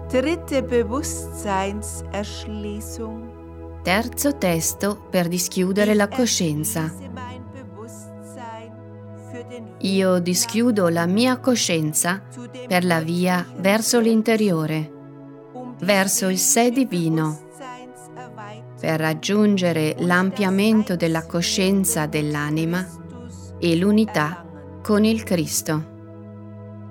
Dritte Bewusstseinserschließung. Terzo testo per dischiudere la coscienza. Io dischiudo la mia coscienza per la via verso l'interiore, verso il sé divino, per raggiungere l'ampliamento della coscienza dell'anima e l'unità con il Cristo.